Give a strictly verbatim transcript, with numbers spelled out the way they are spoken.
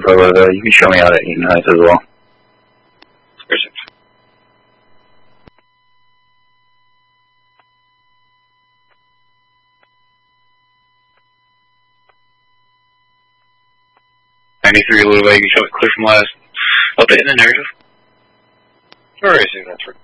prefer, but uh, you can show me out at eight and nine as well. ninety-three, a little way, you can show it clear from last update in the narrative. Alright, so that's right.